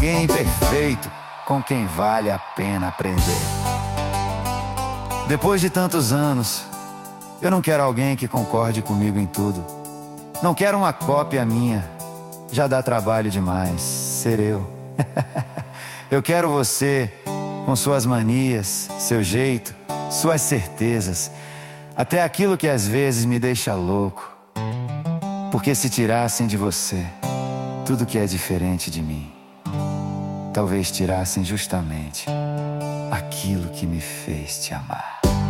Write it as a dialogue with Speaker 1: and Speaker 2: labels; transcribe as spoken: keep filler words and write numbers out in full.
Speaker 1: Alguém perfeito com quem vale a pena aprender. Depois de tantos anos, eu não quero alguém que concorde comigo em tudo. Não quero uma cópia minha, já dá trabalho demais ser eu. Eu quero você com suas manias, seu jeito, suas certezas, até aquilo que às vezes me deixa louco. Porque se tirassem de você tudo que é diferente de mim, talvez tirassem justamente aquilo que me fez te amar.